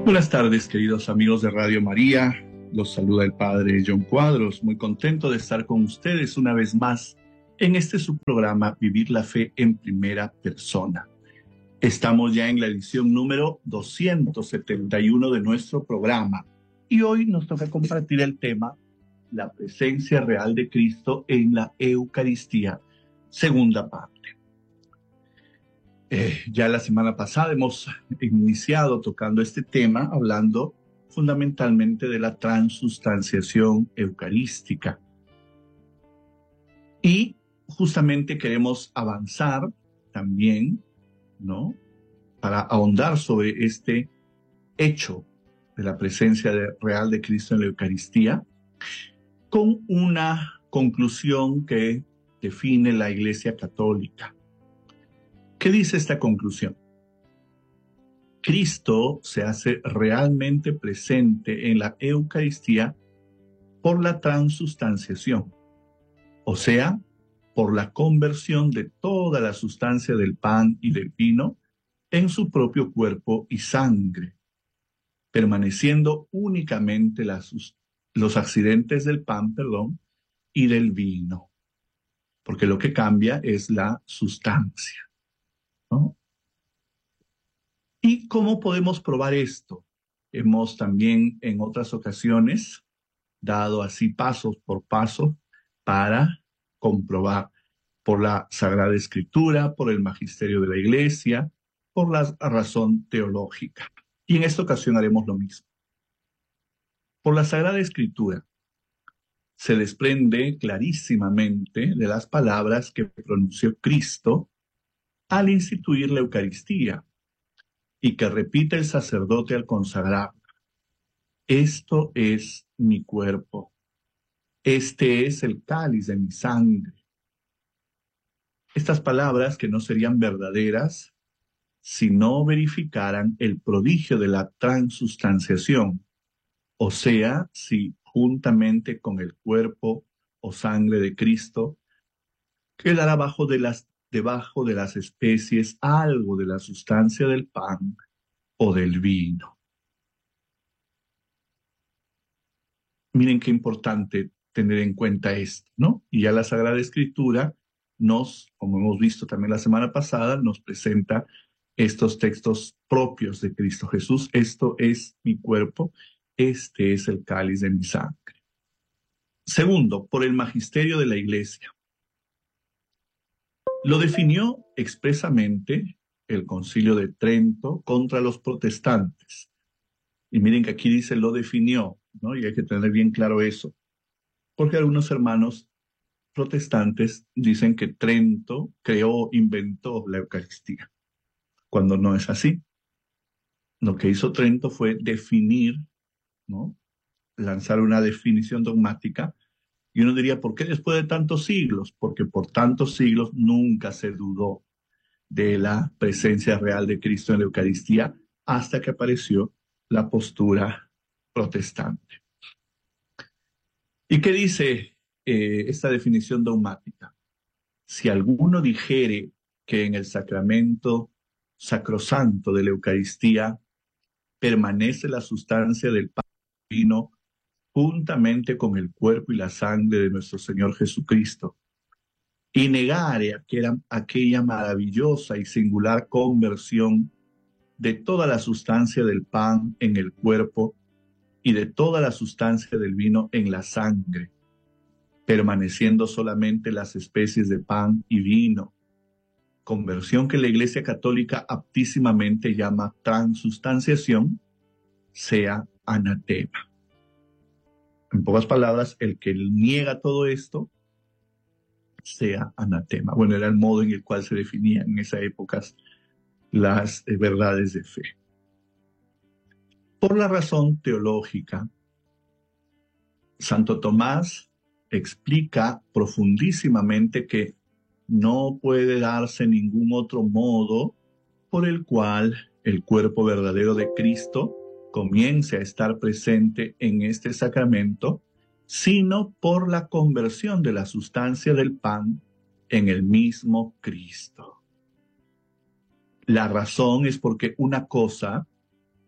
Buenas tardes, queridos amigos de Radio María. Los saluda el Padre John Cuadros. Muy contento de estar con ustedes una vez más en este su programa Vivir la Fe en Primera Persona. Estamos ya en la edición número 271 de nuestro programa y hoy nos toca compartir el tema La presencia real de Cristo en la Eucaristía, segunda parte. Ya la semana pasada hemos iniciado tocando este tema, hablando fundamentalmente de la transustanciación eucarística. Y justamente queremos avanzar también, ¿no?, para ahondar sobre este hecho de la presencia real de Cristo en la Eucaristía, con una conclusión que define la Iglesia Católica. ¿Qué dice esta conclusión? Cristo se hace realmente presente en la Eucaristía por la transustanciación, o sea, por la conversión de toda la sustancia del pan y del vino en su propio cuerpo y sangre, permaneciendo únicamente los accidentes del pan, y del vino, porque lo que cambia es la sustancia, ¿no? ¿Y cómo podemos probar esto? Hemos también en otras ocasiones dado así pasos por paso para comprobar por la Sagrada Escritura, por el magisterio de la Iglesia, por la razón teológica. Y en esta ocasión haremos lo mismo. Por la Sagrada Escritura se desprende clarísimamente de las palabras que pronunció Cristo al instituir la Eucaristía y que repite el sacerdote al consagrar: esto es mi cuerpo, este es el cáliz de mi sangre. Estas palabras que no serían verdaderas si no verificaran el prodigio de la transustanciación, o sea, si juntamente con el cuerpo o sangre de Cristo quedara debajo de las especies algo de la sustancia del pan o del vino. Miren qué importante tener en cuenta esto, ¿no? Y ya la Sagrada Escritura como hemos visto también la semana pasada, nos presenta estos textos propios de Cristo Jesús. Esto es mi cuerpo, este es el cáliz de mi sangre. Segundo, por el magisterio de la Iglesia. Lo definió expresamente el Concilio de Trento contra los protestantes. Y miren que aquí dice lo definió, ¿no? Y hay que tener bien claro eso, porque algunos hermanos protestantes dicen que Trento inventó la Eucaristía, cuando no es así. Lo que hizo Trento fue definir, ¿no?, lanzar una definición dogmática, y uno diría, ¿por qué después de tantos siglos? Porque por tantos siglos nunca se dudó de la presencia real de Cristo en la Eucaristía hasta que apareció la postura protestante. ¿Y qué dice esta definición dogmática? Si alguno dijere que en el sacramento sacrosanto de la Eucaristía permanece la sustancia del pan y vino juntamente con el cuerpo y la sangre de nuestro Señor Jesucristo, y negare aquella maravillosa y singular conversión de toda la sustancia del pan en el cuerpo y de toda la sustancia del vino en la sangre, permaneciendo solamente las especies de pan y vino, conversión que la Iglesia Católica aptísimamente llama transustanciación, sea anatema. En pocas palabras, el que niega todo esto, sea anatema. Bueno, era el modo en el cual se definían en esas épocas las verdades de fe. Por la razón teológica, Santo Tomás explica profundísimamente que no puede darse ningún otro modo por el cual el cuerpo verdadero de Cristo comience a estar presente en este sacramento, sino por la conversión de la sustancia del pan en el mismo Cristo. La razón es porque una cosa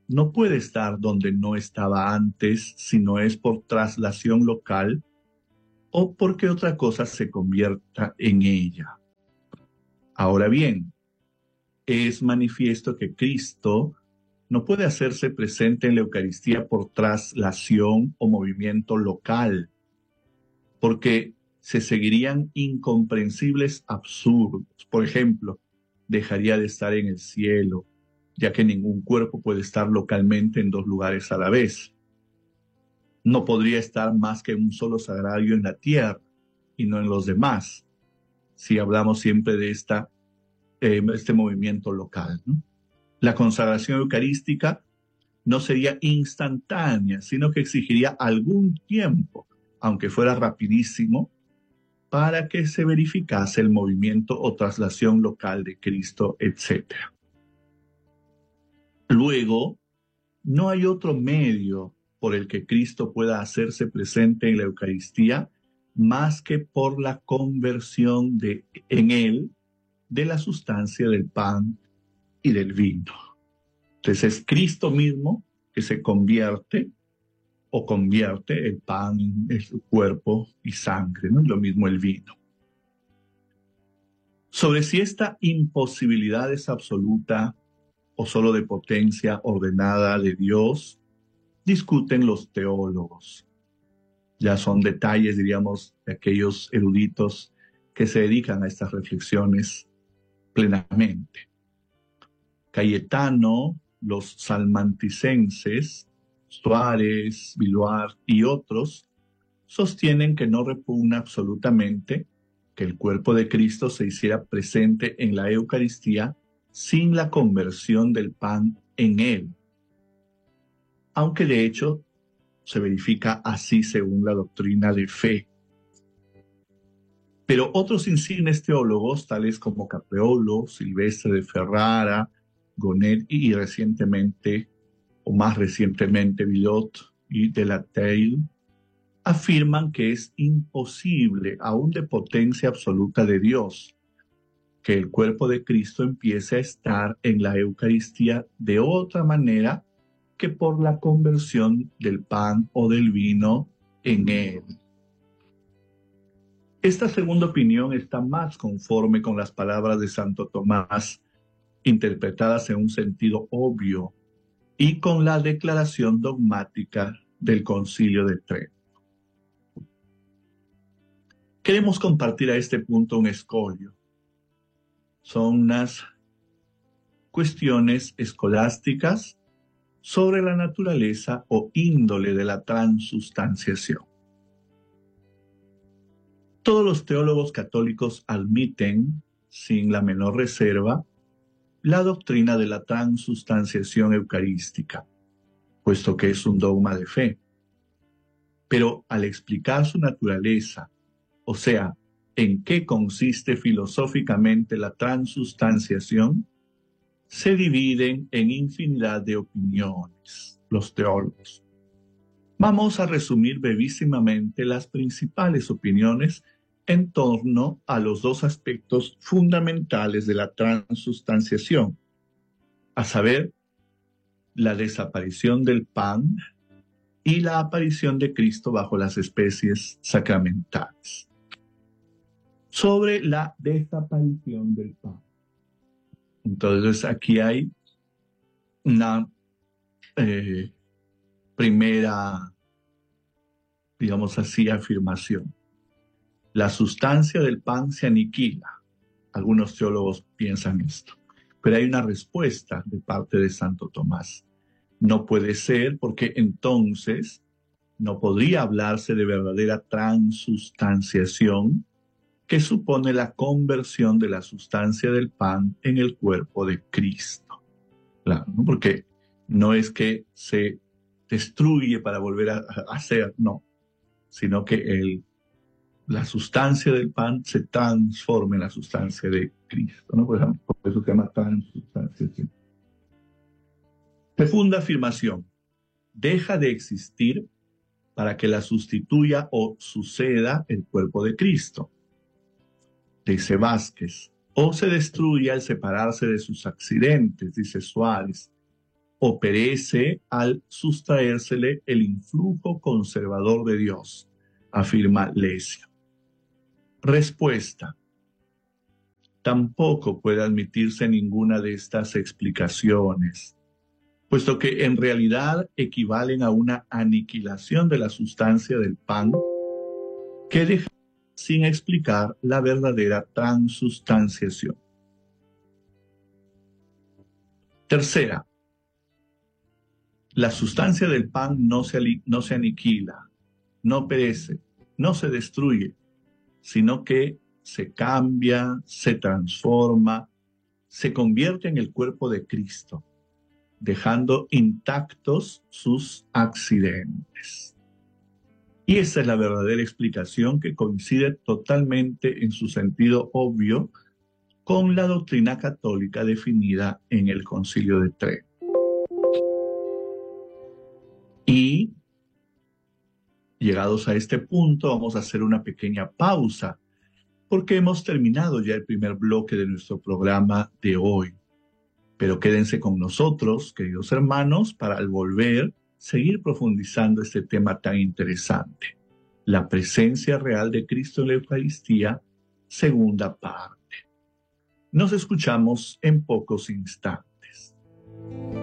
no puede estar donde no estaba antes si no es por traslación local o porque otra cosa se convierta en ella. Ahora bien, es manifiesto que Cristo no puede hacerse presente en la Eucaristía por traslación o movimiento local, porque se seguirían incomprensibles absurdos. Por ejemplo, dejaría de estar en el cielo, ya que ningún cuerpo puede estar localmente en dos lugares a la vez. No podría estar más que en un solo sagrario en la tierra y no en los demás, si hablamos siempre de este movimiento local, ¿no? La consagración eucarística no sería instantánea, sino que exigiría algún tiempo, aunque fuera rapidísimo, para que se verificase el movimiento o traslación local de Cristo, etc. Luego, no hay otro medio por el que Cristo pueda hacerse presente en la Eucaristía más que por la conversión en él de la sustancia del pan y del vino. Entonces es Cristo mismo que se convierte o convierte el pan en su cuerpo y sangre, ¿no? Y lo mismo el vino. Sobre si esta imposibilidad es absoluta o solo de potencia ordenada de Dios, discuten los teólogos. Ya son detalles, diríamos, de aquellos eruditos que se dedican a estas reflexiones plenamente. Cayetano, los salmanticenses, Suárez, Viluar y otros sostienen que no repugna absolutamente que el cuerpo de Cristo se hiciera presente en la Eucaristía sin la conversión del pan en él, aunque de hecho se verifica así según la doctrina de fe. Pero otros insignes teólogos, tales como Capreolo, Silvestre de Ferrara, Gonet y recientemente, o más recientemente, Villot y Delattre, afirman que es imposible, aún de potencia absoluta de Dios, que el cuerpo de Cristo empiece a estar en la Eucaristía de otra manera que por la conversión del pan o del vino en él. Esta segunda opinión está más conforme con las palabras de Santo Tomás, interpretadas en un sentido obvio, y con la declaración dogmática del Concilio de Trento. Queremos compartir a este punto un escollo. Son unas cuestiones escolásticas sobre la naturaleza o índole de la transustanciación. Todos los teólogos católicos admiten, sin la menor reserva, la doctrina de la transustanciación eucarística, puesto que es un dogma de fe. Pero al explicar su naturaleza, o sea, en qué consiste filosóficamente la transustanciación, se dividen en infinidad de opiniones los teólogos. Vamos a resumir brevísimamente las principales opiniones en torno a los dos aspectos fundamentales de la transustanciación, a saber, la desaparición del pan y la aparición de Cristo bajo las especies sacramentales. Sobre la desaparición del pan. Entonces aquí hay una primera, digamos así, afirmación. La sustancia del pan se aniquila. Algunos teólogos piensan esto. Pero hay una respuesta de parte de Santo Tomás. No puede ser porque entonces no podría hablarse de verdadera transustanciación que supone la conversión de la sustancia del pan en el cuerpo de Cristo. Claro, ¿no? Porque no es que se destruye para volver a hacer, no, sino que la sustancia del pan se transforma en la sustancia de Cristo, ¿no? Por ejemplo, por eso se llama transustanciación. Segunda afirmación, deja de existir para que la sustituya o suceda el cuerpo de Cristo. Dice Vázquez, o se destruye al separarse de sus accidentes, dice Suárez, o perece al sustraérsele el influjo conservador de Dios, afirma Lessio. Respuesta. Tampoco puede admitirse ninguna de estas explicaciones, puesto que en realidad equivalen a una aniquilación de la sustancia del pan que deja sin explicar la verdadera transustanciación. Tercera, la sustancia del pan no se aniquila, no perece, no se destruye, sino que se cambia, se transforma, se convierte en el cuerpo de Cristo, dejando intactos sus accidentes. Y esa es la verdadera explicación que coincide totalmente en su sentido obvio con la doctrina católica definida en el Concilio de Trento. Y llegados a este punto, vamos a hacer una pequeña pausa, porque hemos terminado ya el primer bloque de nuestro programa de hoy. Pero quédense con nosotros, queridos hermanos, para al volver seguir profundizando este tema tan interesante. La presencia real de Cristo en la Eucaristía, segunda parte. Nos escuchamos en pocos instantes.